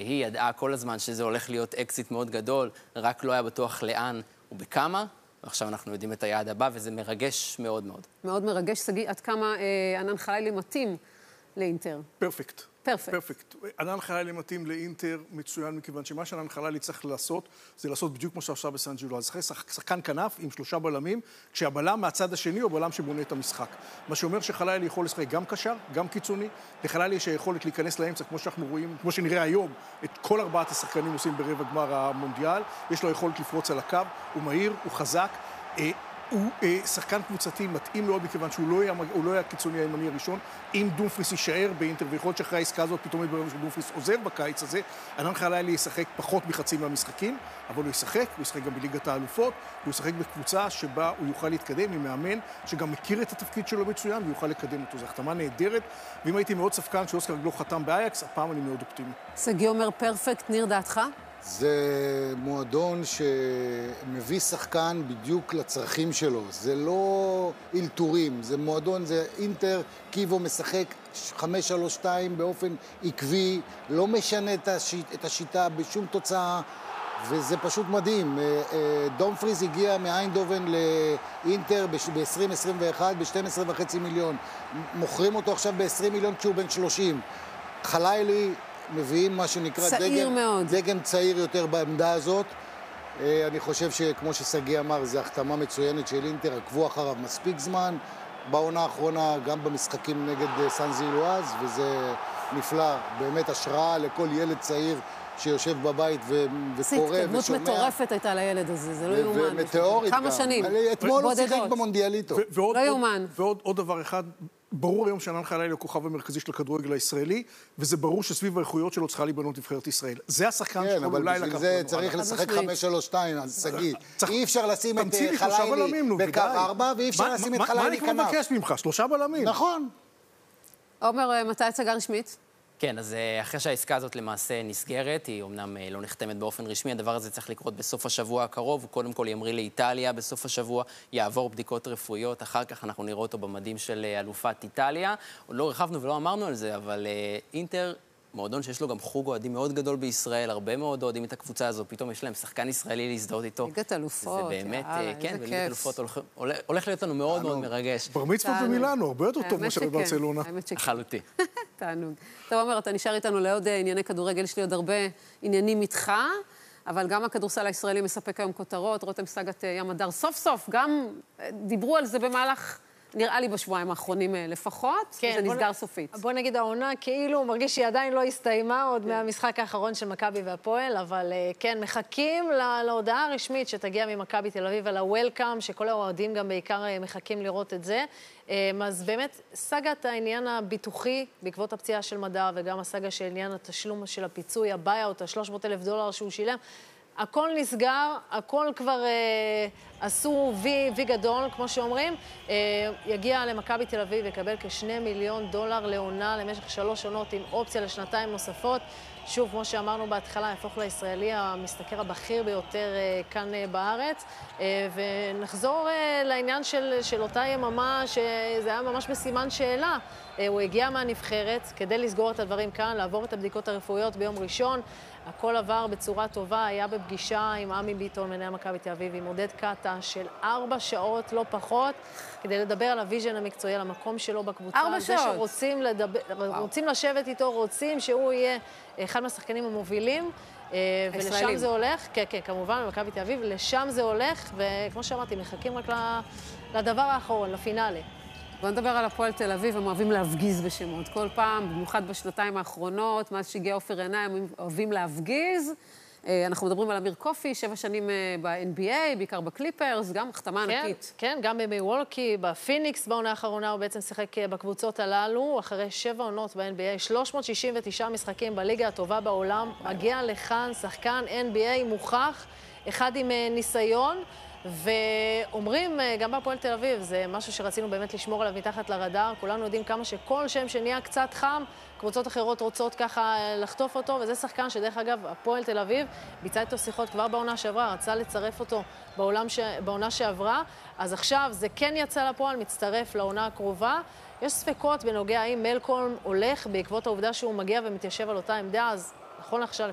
היא ידעה כל הזמן שזה הולך להיות אקזיט מאוד גדול, רק לא היה בטוח לאן ובכמה, ועכשיו אנחנו יודעים את היעד הבא, וזה מרגש מאוד מאוד. מאוד מרגש. סגי, עד כמה ענן חלילי מתאים לאינטר? פרפקט. פרפקט. פרפקט. ענן חלילי מתאים לאינטר מצוין, מכיוון שמה שענן חלילי צריך לעשות, זה לעשות בדיוק כמו שעכשיו בסן ג'ילואיז. זה שחקן כנף עם 3 בלמים, כשהבלם מהצד השני הוא בלם שבונה את המשחק. מה שאומר שחלילי יכול לשחק גם קשר, גם קיצוני. לחלילי יש יכולת להיכנס לאמצע, כמו שאנחנו רואים, כמו שנראה היום, את כל 4 השחקנים עושים ברבע גמר המונדיאל. יש לו יכולת לפרוץ על הקו, הוא מהיר, הוא חזק. הוא שחקן קבוצתי מתאים מאוד, מכיוון שהוא לא היה קיצוני הימני הראשון. אם דומפריס יישאר באינטר, ויכול להיות שאחרי העסקה הזאת פתאום יתברר שדומפריס עוזב בקיץ הזה, ענן חלילי ישחק פחות מחצי מהמשחקים, אבל הוא ישחק גם בליגת האלופות, הוא ישחק בקבוצה שבה הוא יוכל להתקדם עם מאמן שגם מכיר את התפקיד שלו מצוין ויוכל לקדם אותו. זו החתמה נהדרת, ואם הייתי מאוד ספקן שאוסקר לא חתם באייקס, הפעם אני מאוד אופטימי. סגי אומר פרפקט, ניר דעתך? זה מועדון שמביא שחקן בדיוק לצרכים שלו. זה לא אילתורים, זה מועדון, זה אינטר, קיבו משחק 5-3-2 באופן עקבי, לא משנה את השיטה בשום תוצאה, וזה פשוט מדהים. דומפריז הגיע מאיינדובן לאינטר ב-2021 ב-12.5 מיליון. מוכרים אותו עכשיו ב-20 מיליון כי הוא בן 30. חלילי מביאים מה שנקרא דגם צעיר יותר בעמדה הזאת. אני חושב שכמו שסגי אמר, זו החתמה מצוינת של אינטר, עקבו אחריו מספיק זמן, בעונה האחרונה גם במשחקים נגד סן ג'ילואיז, וזה נפלא, באמת השראה לכל ילד צעיר שיושב בבית וקורא ושומע. דמות מטורפת הייתה לילד הזה, זה לא יאומן. ומטאורית גם. כמה שנים. אתמול הוא שיחק במונדיאליטו. לא יאומן. ועוד דבר אחד, ברור היום שענן חלילי הוא הכוכב המרכזי של הכדורגל הישראלי, וזה ברור שסביב האיכויות שלו צריכה להיבנות נבחרת ישראל. זה השחקן שיכול אולי לקחת. כן, אבל בשביל זה צריך לשחק 5-3-2, אז סגי. אי אפשר לשים את חלילי בקו 4, ואי אפשר לשים את חלילי כנף. מה אני כבר מבקש ממך? 3 בלמים. נכון. עומר, מתי הצגה רשמית? כן, אז אחרי שהעסקה הזאת למעשה נסגרת, היא אומנם לא נחתמת באופן רשמי, הדבר הזה צריך לקרות בסוף השבוע הקרוב, הוא קודם כל ימריא לאיטליה בסוף השבוע, יעבור בדיקות רפואיות, אחר כך אנחנו נראה אותו במדים של אלופת איטליה. עוד לא רחבנו ולא אמרנו על זה, אבל אינטר, מועדון שיש לו גם חוג אוהדים מאוד גדול בישראל, הרבה מאוד אוהדים את הקבוצה הזו, פתאום יש להם שחקן ישראלי להזדהות איתו. ליגת אלופות, זה באמת, כן, וליגת אלופות הולך להיות לנו מאוד מאוד מרגש. בר מצוות במילאנו, הרבה יותר טוב מאשר בברצלונה. חלוטין. תענוג. טוב, עומר, אתה נשאר איתנו לעוד ענייני כדורגל, יש לי עוד הרבה עניינים איתך, אבל גם הכדורסל הישראלי מספק היום כותרות, רותם סגת ים הדר, סוף סוף, גם דיברו על זה במהלך, נראה לי בשבועיים האחרונים לפחות, כן, זה נסגר סופית. בוא נגיד, העונה כאילו מרגיש שהיא עדיין לא הסתיימה עוד מהמשחק האחרון של מכבי והפועל, אבל כן, מחכים להודעה הרשמית שתגיע ממכבי תל אביב על הוולקאם, שכל האוהדים גם בעיקר מחכים לראות את זה. אז באמת, סגת העניין הביטוחי בעקבות הפציעה של מדע, וגם הסגה של עניין התשלום של הפיצוי, הביי-אוט, $300,000 שהוא שילם, הכל נסגר, הכל כבר עשו וי גדול, כמו שאומרים. יגיע למכבי תל אביב יקבל כ$2 מיליון לעונה למשך 3 עונות עם אופציה לשנתיים נוספות. שוב, כמו שאמרנו בהתחלה, יהפוך לישראלי המשתכר הבכיר ביותר כאן בארץ. ונחזור לעניין של אותה יממה, שזה היה ממש בסימן שאלה. הוא הגיע מהנבחרת כדי לסגור את הדברים כאן, לעבור את הבדיקות הרפואיות ביום ראשון. הכל עבר בצורה טובה, היה בפגישה עם עמי ביטון, מנהל מכבי תל אביב, עם עודד קאטה של 4 שעות, לא פחות, כדי לדבר על הוויז'ן המקצועי, על המקום שלו בקבוצה. 4 שעות. זה שרוצים לשבת איתו, רוצים שהוא יהיה אחד מהשחקנים המובילים, ולשם זה הולך, כן, כמובן, במכבי תל אביב, לשם זה הולך, וכמו שאמרתי, מחכים רק לדבר האחרון, לפינאלי. בוא נדבר על הפועל תל אביב, הם אוהבים להפגיז בשמות. כל פעם, במיוחד בשנתיים האחרונות, מאז שהגיע אופיר עיני, הם אוהבים להפגיז. אנחנו מדברים על אמיר קופי, 7 שנים ב-NBA, בעיקר בקליפרס, גם החתמה ענקית. כן, גם במילווקי, בפיניקס בעונה האחרונה, הוא בעצם שיחק בקבוצות הללו, אחרי 7 עונות ב-NBA, 369 משחקים בליגה הטובה בעולם, מגיע לכאן שחקן NBA מוכח, אחד עם ניסיון, ואומרים גם בהפועל תל אביב, זה משהו שרצינו באמת לשמור עליו מתחת לרדאר, כולנו יודעים כמה שכל שם שנהיה קצת חם, קבוצות אחרות רוצות ככה לחטוף אותו, וזה שחקן שדרך אגב, הפועל תל אביב ביצע איתו שיחות כבר בעונה שעברה, רצה לצרף אותו בעונה שעברה, אז עכשיו זה כן יצא לפועל, מצטרף לעונה הקרובה. יש ספקות בנוגע האם מלקולם הולך בעקבות העובדה שהוא מגיע ומתיישב על אותה עמדה, אז נכון עכשיו